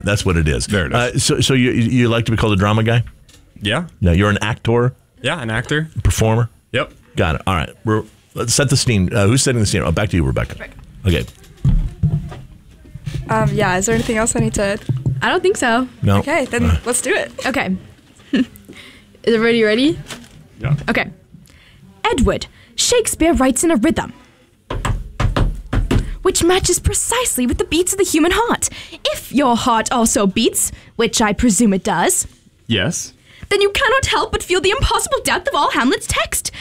That's what it is. There it is. So you like to be called a drama guy? Yeah. No, you're an actor, Yeah, an actor. performer. Yep. Got it. All right. Let's set the scene. Who's setting the scene? Oh, back to you, Rebecca. Okay. Yeah, is there anything else I need to... I don't think so. No. Okay, then let's do it. Okay. Is everybody ready? Yeah. Okay. Edward, Shakespeare writes in a rhythm which matches precisely with the beats of the human heart. If your heart also beats, which I presume it does, Yes. then you cannot help but feel the impossible depth of all Hamlet's text.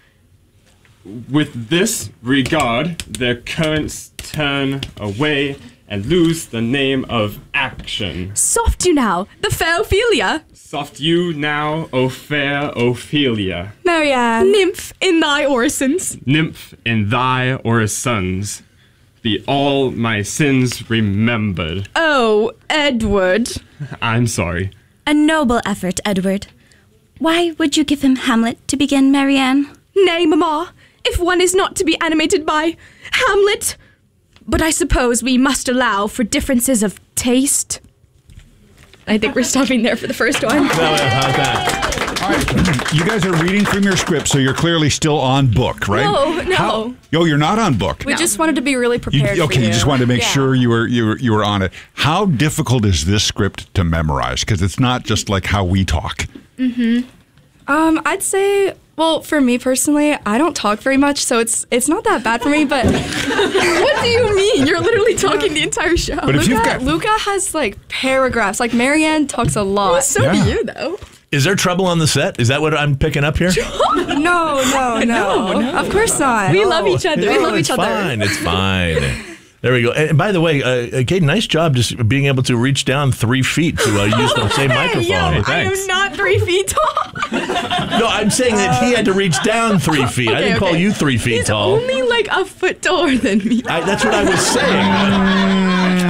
With this regard, their currents turn away and lose the name of action. Soft you now, the fair Ophelia, Soft you now, O fair Ophelia, Marianne. nymph in thy orisons. nymph in thy orisons, be all my sins remembered. Oh, Edward. I'm sorry. A noble effort, Edward. Why would you give him Hamlet to begin, Marianne? Nay, Mamma, if one is not to be animated by Hamlet. But I suppose we must allow for differences of taste. I think we're stopping there for the first one. How's that? All right. You guys are reading from your script, so you're clearly still on book, right? No. Oh, you're not on book. We just wanted to be really prepared for Okay, you. you just wanted to make Yeah. sure you were on it. How difficult is this script to memorize? Because it's not just like how we talk. I'd say, well, for me personally, I don't talk very much, so it's not that bad for me, but What do you mean? You're literally talking the entire show. But if you've got Luca has, like, paragraphs. Like, Marianne talks a lot. So Yeah. do you, though. Is there trouble on the set? Is that what I'm picking up here? No. Of course not. We love each other. We love it's each other. fine. It's fine. There we go. And by the way, Kate, nice job just being able to reach down 3 feet to use the same microphone. Yo, I thanks. am not 3 feet tall. No, I'm saying that he had to reach down 3 feet. I didn't call you 3 feet He's tall. only like a foot taller than me. That's what I was saying.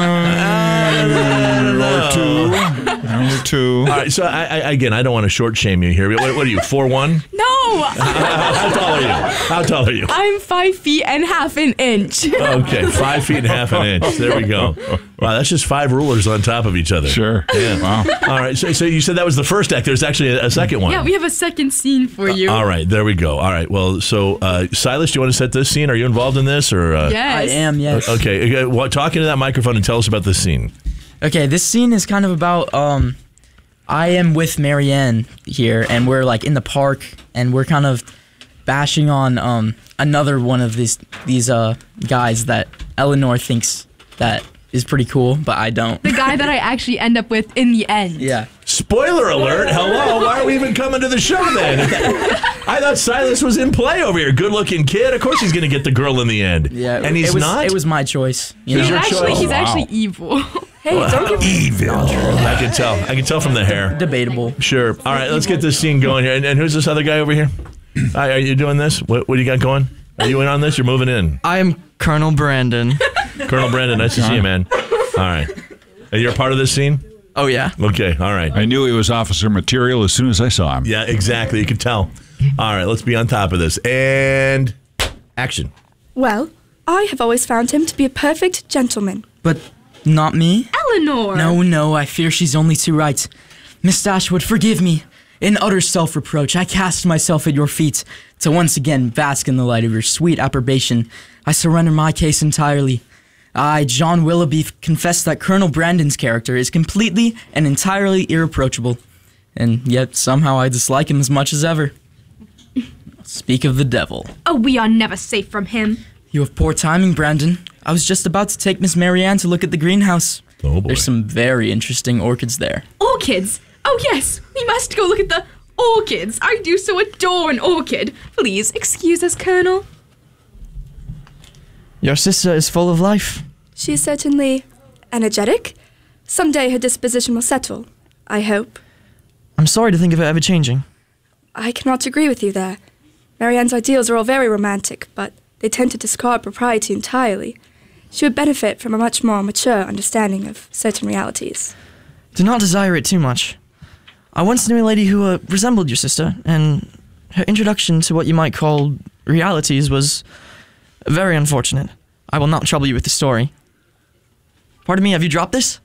number two. All right, so I don't want to short shame you here. What are you, 4'1"? No, How tall are you? How tall are you? I'm 5 feet and half an inch. Okay, 5 feet and half an inch. There we go. Wow, that's just 5 rulers on top of each other. Sure. Yeah. Wow. All right, so you said that was the first act. There's actually a second one. Yeah, we have a second scene for you. All right, there we go. All right, well, so Silas, do you want to set this scene? Are you involved in this? Or Yes. I am, yes. Okay, talk into that microphone and tell us about this scene. Okay, this scene is kind of about, I am with Marianne here, and we're like in the park, and we're kind of bashing on another one of these guys that Eleanor thinks that is pretty cool, but I don't. The guy that I actually end up with in the end. Yeah. Spoiler alert! Hello, why are we even coming to the show then? I thought Silas was in play over here. Good-looking kid. Of course he's going to get the girl in the end. Yeah. And he's not? It was my choice. You know? He's actually evil. Hey, don't give Evil. I can tell. I can tell from the hair. Debatable. Sure. All right, let's get this scene going here. And who's this other guy over here? Hi, are you doing this? What do you got going? Are you in on this? You're moving in. I am Colonel Brandon. Colonel Brandon, nice to see you, man. All right. Are you a part of this scene? Oh, yeah. Okay, all right. I knew he was officer material as soon as I saw him. Yeah, exactly. You could tell. All right, let's be on top of this. And action. Well, I have always found him to be a perfect gentleman. But not me? Eleanor. No, I fear she's only too right. Miss Dashwood, forgive me. In utter self-reproach, I cast myself at your feet to once again bask in the light of your sweet approbation. I surrender my case entirely. I, John Willoughby, confess that Colonel Brandon's character is completely and entirely irreproachable, and yet somehow I dislike him as much as ever. Speak of the devil. Oh, we are never safe from him. You have poor timing, Brandon. I was just about to take Miss Marianne to look at the greenhouse. Oh, boy. There's some very interesting orchids there. Orchids. Oh, yes. We must go look at the orchids. I do so adore an orchid. Please, excuse us, Colonel. Your sister is full of life. She is certainly energetic. Someday her disposition will settle, I hope. I'm sorry to think of it ever changing. I cannot agree with you there. Marianne's ideals are all very romantic, but they tend to discard propriety entirely. She would benefit from a much more mature understanding of certain realities. Do not desire it too much. I once knew a lady who resembled your sister, and her introduction to what you might call realities was very unfortunate. I will not trouble you with the story. Pardon me, have you dropped this?